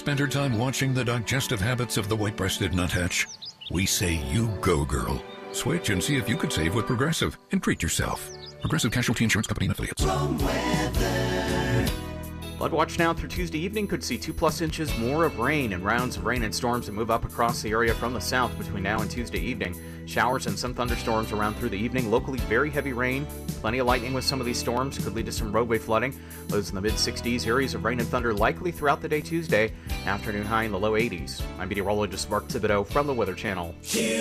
spend her time watching the digestive habits of the white-breasted nuthatch? We say you go, girl. Switch and see if you could save with Progressive and treat yourself. Progressive Casualty Insurance Company and Affiliates. Flood watch now through Tuesday evening could see 2+ inches more of rain and rounds of rain and storms that move up across the area from the south between now and Tuesday evening. Showers and some thunderstorms around through the evening. Locally, very heavy rain. Plenty of lightning with some of these storms. Could lead to some roadway flooding. Lows in the mid-60s. Areas of rain and thunder likely throughout the day Tuesday. Afternoon high in the low 80s. I'm meteorologist Mark Thibodeau from the Weather Channel.